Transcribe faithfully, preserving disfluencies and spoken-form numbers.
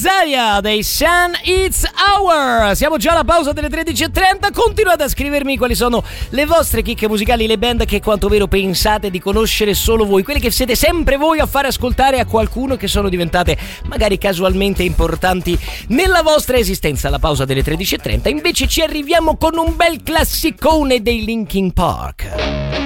Zaya dei Sun It's Hour. Siamo già alla pausa delle tredici e trenta. Continuate a scrivermi quali sono le vostre chicche musicali, le band che quanto vero pensate di conoscere solo voi, quelle che siete sempre voi a fare ascoltare a qualcuno, che sono diventate magari casualmente importanti nella vostra esistenza. Alla pausa delle tredici e trenta invece ci arriviamo con un bel classicone dei Linkin Park.